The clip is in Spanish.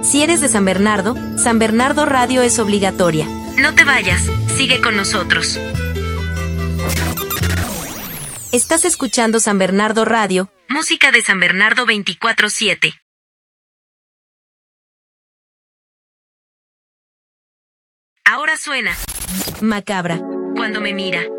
Si eres de San Bernardo Radio es obligatoria. No te vayas, sigue con nosotros. Estás escuchando San Bernardo Radio, música de San Bernardo 24/7. Ahora suena Macabra, cuando me mira.